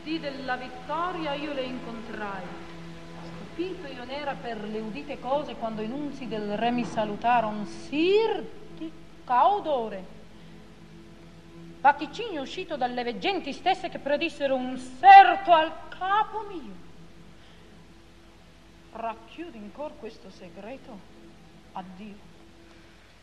dì della vittoria io le incontrai. Stupito io n'era per le udite cose, quando i nunzi del re mi salutaron, sir di caudore. Vaticini uscito dalle veggenti stesse che predissero un serto al capo mio. Racchiudi in cor questo segreto, addio.